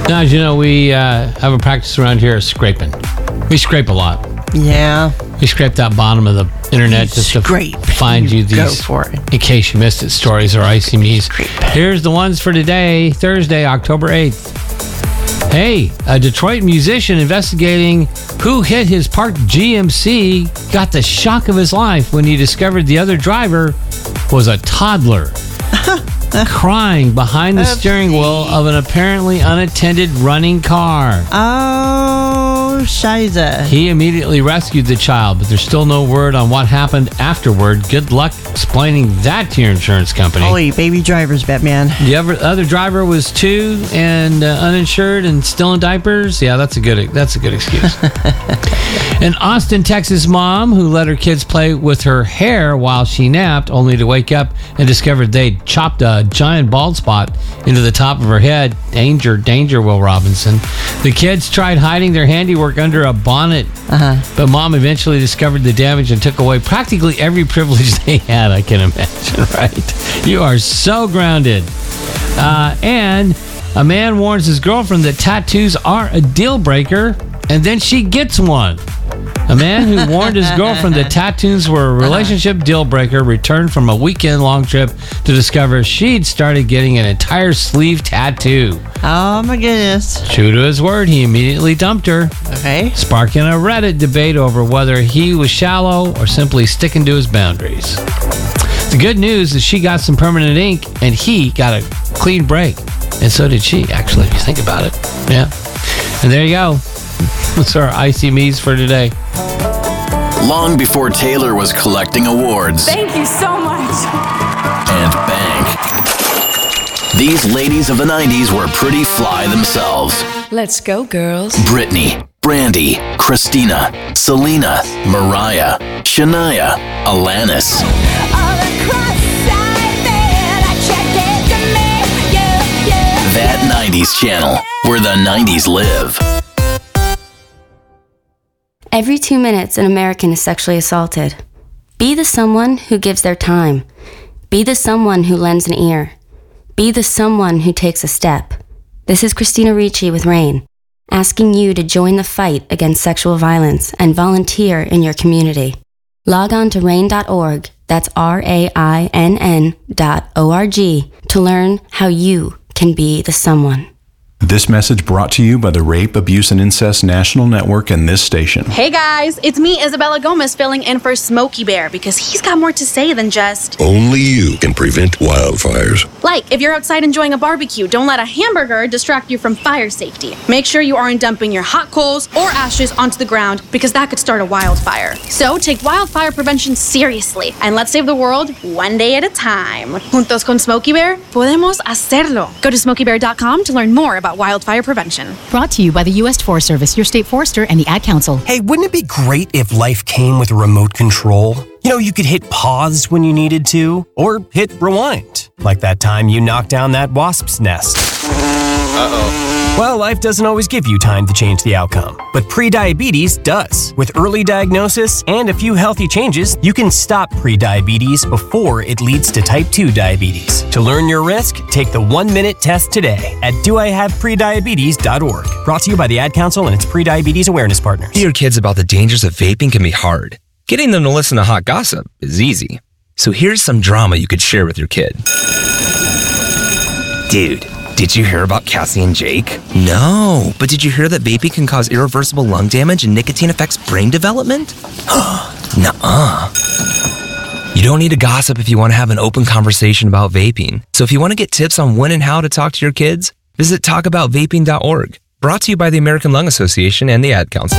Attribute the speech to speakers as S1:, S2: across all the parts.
S1: Now, as you know, we have a practice around here of scraping. We scrape a lot.
S2: Yeah.
S1: We scrape that bottom of the internet just to find you these,
S2: go for it.
S1: in case you missed it, stories or icy me's. Here's the ones for today, Thursday, October 8th. Hey, a Detroit musician investigating who hit his parked GMC got the shock of his life when he discovered the other driver was a toddler crying behind the steering wheel of an apparently unattended running car.
S2: Oh, shiza.
S1: He immediately rescued the child, but there's still no word on what happened afterward. Good luck explaining that to your insurance company.
S2: Holy baby drivers, Batman.
S1: The other driver was 2 and uninsured and still in diapers. Yeah, that's a good excuse. An Austin, Texas mom who let her kids play with her hair while she napped, only to wake up and discovered they'd chopped a giant bald spot into the top of her head. Danger, Will Robinson. The kids tried hiding their handiwork under a bonnet, but mom eventually discovered the damage and took away practically every privilege they had, I can imagine, right? You are so grounded. And a man warns his girlfriend that tattoos are a deal breaker, and then she gets one. A man who warned his girlfriend that tattoos were a relationship deal breaker returned from a weekend-long trip to discover she'd started getting an entire sleeve tattoo.
S2: Oh my goodness.
S1: True to his word, he immediately dumped her, sparking a Reddit debate over whether he was shallow or simply sticking to his boundaries. The good news is she got some permanent ink and he got a clean break. And so did she, actually, if you think about it. Yeah. And there you go. That's our Icy Me's for today.
S3: Long before Taylor was collecting awards.
S4: Thank you so much.
S3: And bank. These ladies of the 90s were pretty fly themselves.
S4: Let's go, girls.
S3: Britney, Brandy, Christina, Selena, Mariah, Shania, Alanis. That 90s channel, where the 90s live.
S5: Every 2 minutes, an American is sexually assaulted. Be the someone who gives their time. Be the someone who lends an ear. Be the someone who takes a step. This is Christina Ricci with RAIN, asking you to join the fight against sexual violence and volunteer in your community. Log on to RAIN.org, that's RAINN.org, to learn how you can be the someone.
S6: This message brought to you by the Rape, Abuse, and Incest National Network and this station.
S7: Hey guys, it's me, Isabella Gomez, filling in for Smokey Bear because he's got more to say than just...
S8: Only you can prevent wildfires.
S7: Like, if you're outside enjoying a barbecue, don't let a hamburger distract you from fire safety. Make sure you aren't dumping your hot coals or ashes onto the ground because that could start a wildfire. So take wildfire prevention seriously and let's save the world one day at a time. Juntos con Smokey Bear, podemos hacerlo. Go to smokeybear.com to learn more about wildfire prevention.
S9: Brought to you by the U.S. Forest Service, your state forester, and the Ad Council.
S10: Hey, wouldn't it be great if life came with a remote control? You know, you could hit pause when you needed to, or hit rewind, like that time you knocked down that wasp's nest. Well, life doesn't always give you time to change the outcome, but prediabetes does. With early diagnosis and a few healthy changes, you can stop prediabetes before it leads to type 2 diabetes. To learn your risk, take the 1-minute test today at doihaveprediabetes.org. Brought to you by the Ad Council and its prediabetes awareness partners.
S11: Teach your kids about the dangers of vaping can be hard. Getting them to listen to hot gossip is easy. So here's some drama you could share with your kid. Dude, did you hear about Cassie and Jake? No, but did you hear that vaping can cause irreversible lung damage and nicotine affects brain development? Nuh-uh. You don't need to gossip if you want to have an open conversation about vaping. So if you want to get tips on when and how to talk to your kids, visit talkaboutvaping.org. Brought to you by the American Lung Association and the Ad Council.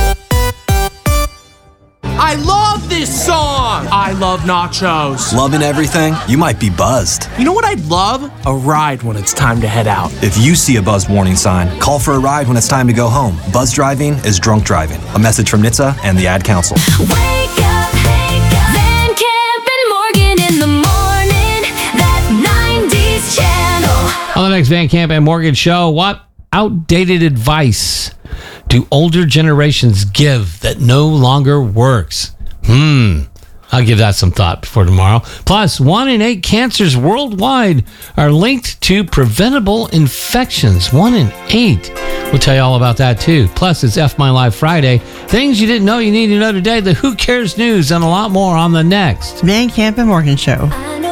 S12: I love this song! I love nachos.
S13: Loving everything? You might be buzzed.
S12: You know what I'd love? A ride when it's time to head out.
S13: If you see a buzzed warning sign, call for a ride when it's time to go home. Buzz driving is drunk driving. A message from NHTSA and the Ad Council.
S14: Wake up, Van Camp and Morgan in the morning. That 90s channel.
S1: On the next Van Camp and Morgan show, what outdated advice do older generations give that no longer works? I'll give that some thought before tomorrow. Plus, 1 in 8 cancers worldwide are linked to preventable infections. 1 in 8. We'll tell you all about that too. Plus, it's F My Life Friday. Things you didn't know you need to know today. The Who Cares news and a lot more on the next
S2: Van Camp and Morgan Show.